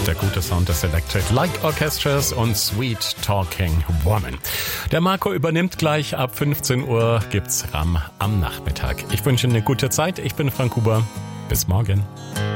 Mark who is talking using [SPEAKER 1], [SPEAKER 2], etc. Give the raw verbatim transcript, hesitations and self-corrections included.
[SPEAKER 1] Der gute Sound des Electric Light Orchestras und Sweet Talking Woman. Der Marco übernimmt gleich. Ab fünfzehn Uhr gibt's Ram am Nachmittag. Ich wünsche eine gute Zeit. Ich bin Frank Huber. Bis morgen.